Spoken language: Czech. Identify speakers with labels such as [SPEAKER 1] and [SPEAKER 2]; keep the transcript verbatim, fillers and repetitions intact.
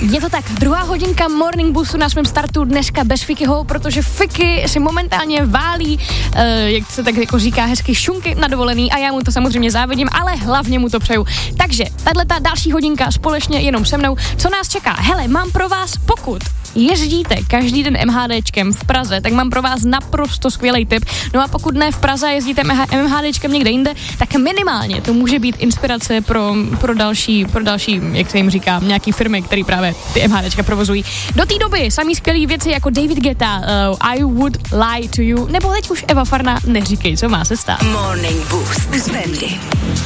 [SPEAKER 1] Je to tak, druhá hodinka Morning Boostu na svém startu dneska bez Fikyho, protože Fiky si momentálně válí, uh, jak se tak jako říká hezky, šunky na dovolený a já mu to samozřejmě závidím, ale hlavně mu to přeju. Takže tato další hodinka společně jenom se mnou. Co nás čeká? Hele, mám pro vás, pokud jezdíte každý den MHDčkem v Praze, tak mám pro vás naprosto skvělý tip. No a pokud ne v Praze, jezdíte MHDčkem někde jinde, tak minimálně to může být inspirace pro, pro další, pro další, jak se jim říká, nějaký firmy, které právě ty MHDčka provozují. Do té doby samý skvělý věci jako David Guetta, uh, I Would Lie to You, nebo teď už Eva Farna, Neříkej, co má se stát.
[SPEAKER 2] Morning Boost s Bendy.